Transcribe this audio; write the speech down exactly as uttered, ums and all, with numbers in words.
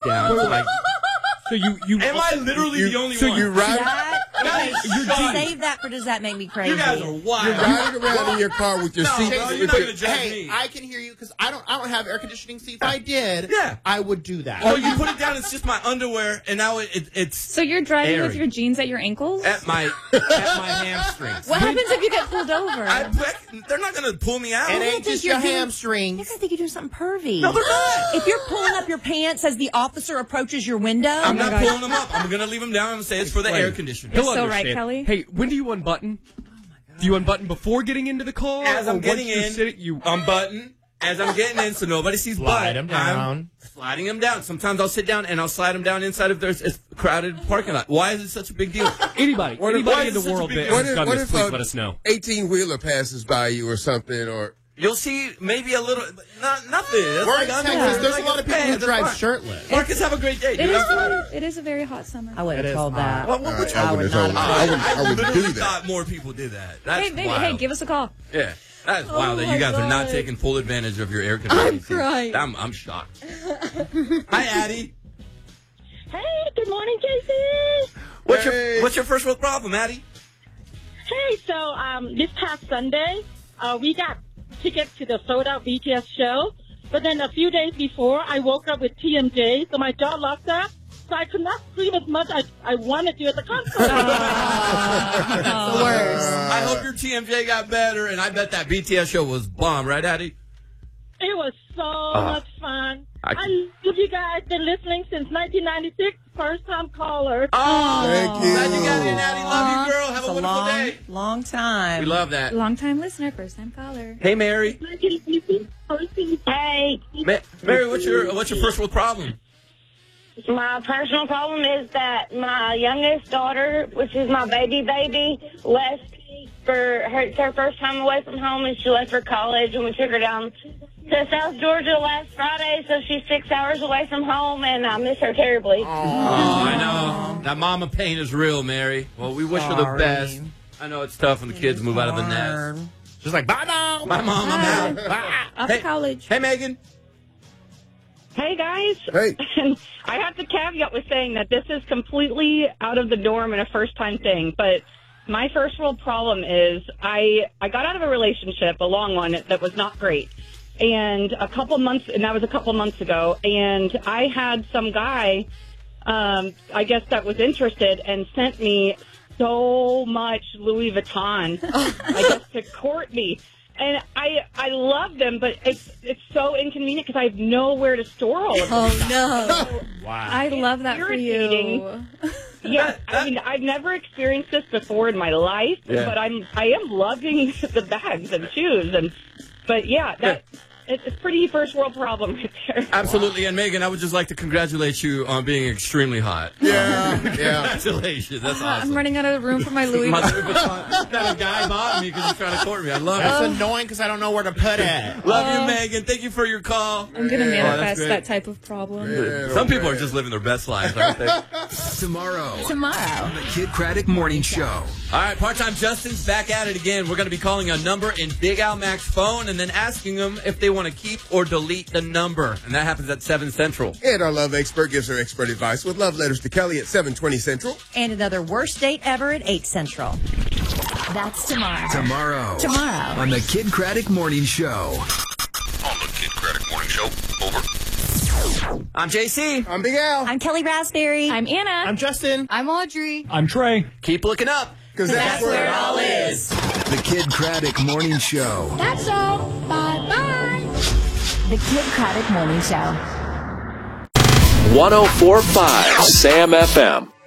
down. So, like, so you, you Am I literally you, the only so one? you ride, That, Guys, you shut save that for Does That Make Me Crazy? You guys are wild. you're riding around in your car with your No, seat. bro, you're with not your- gonna judge Hey, me. I can hear you because I don't. I don't have air conditioning. See, if I did, Yeah. I would do that. Oh, you put it down. It's just my underwear, and now it, it, it's So you're driving airy. with your jeans at your ankles? at my at my hamstrings. What happens if you get pulled over? I, they're not gonna pull me out. It I ain't think just you're your doing- hamstrings. You're gonna think you're doing something pervy. No, they're not. If you're pulling up your pants as the officer approaches your window, I'm my not God. pulling them up. I'm gonna leave them down and say it's for the Wait. air conditioner. You're He'll so right, understand. Kelly. Hey, when do you unbutton? Do you unbutton before getting into the car? As or I'm getting once you're in, sitting, you unbutton. As I'm getting in, so nobody sees Slide butt. 'em down. I'm sliding them down. Sometimes I'll sit down and I'll slide them down inside of there's a crowded parking lot. Why is it such a big deal? anybody, What if- why anybody in is the it such a world big that deal? What has if, done what this, if please a let us know. eighteen-wheeler passes by you or something, or You'll see maybe a little, not nothing. That's We're like in under- Texas. There's like a lot of it's people who bad. drive That's fine. shirtless. Marcus, have a great day. It dude. is, I'm- a, it is a very hot summer. I wouldn't have called that. What, what, what, I I would would have not told. have I would. I, I would literally do that. thought more people did that. That's Hey, maybe, wild. hey, give us a call. Yeah. That is wild Oh that my you guys are not God. taking full advantage of your air conditioning. I'm crying. I'm, I'm shocked. Hi, Addie. Hey, good morning, J C. What's Hey. your What's your first world problem, Addie? Hey, so um, this past Sunday, uh, we got tickets to the sold-out B T S show. But then a few days before, I woke up with T M J, so my jaw locked up. So I could not scream as much as I wanted to at the concert. The worst. I hope your T M J got better, and I bet that B T S show was bomb, right, Addie? It was so much fun. I- I love you guys. Been listening since nineteen ninety-six. First time caller. Oh, Thank you. glad you got in, Addie. Love you, girl. Have It's a a wonderful long, day. long time. We love that. Long time listener, first time caller. Hey, Mary. Hey, Ma- Mary, what's your What's your first world problem? my personal problem is that my youngest daughter, which is my baby baby, left for her, it's her first time away from home, and she left for college, and we took her down to South Georgia last Friday, so she's six hours away from home, and I miss her terribly. Oh, I know. That mama pain is real, Mary. Well, we wish her the Sorry. best. I know it's tough when the kids move out of the nest. Hard. Just like, bye, mom. My mom, I'm out. Off Hey. to college. Hey, Megan. Hey, guys. Hey. I have to caveat with saying that this is completely out of the norm and a first-time thing, but my first world problem is I, I got out of a relationship, a long one, that was not great. And a couple months, and that was a couple months ago, and I had some guy, um, I guess that was interested and sent me so much Louis Vuitton, I guess, to court me. And I I love them, but it's it's so inconvenient because I have nowhere to store all of them. Oh, no. Wow. I love that for you. Irritating. Yeah, I mean, I've never experienced this before in my life, Yeah. but I'm I am loving the bags and shoes, and but yeah, that it's a pretty first world problem right there. Absolutely. And Megan, I would just like to congratulate you on being extremely hot. Yeah, yeah. Congratulations. That's I'm awesome. running out of room for my Louis My Vuitton. Louis Vuitton. That a guy bought me because he's trying to court me. I love That's it. annoying because I don't know where to put it. Love you, Megan. Thank you for your call. I'm going to Yeah, that's manifest great. that type of problem. Yeah, Some people man. are just living their best lives, aren't they? All Tomorrow Tomorrow. on the Kid Craddock Morning Show. right, part-time Justin's back at it again. We're going to be calling a number in Big Al Mac's phone and then asking them if they want to keep or delete the number. And that happens at seven Central. And our love expert gives her expert advice with love letters to Kelly at seven twenty Central. And another worst date ever at eight Central. That's tomorrow. Tomorrow. Tomorrow. On the Kid Craddock Morning Show. On the Kid Craddock Morning Show. Over. I'm J C. I'm Big Al. I'm Kelly Raspberry. I'm Anna. I'm Justin. I'm Audrey. I'm Trey. Keep looking up. Because that's, where it all is. The Kid Craddock Morning Show. That's all. Bye-bye. The Kid Craddock Morning Show. one oh four point five Sam F M.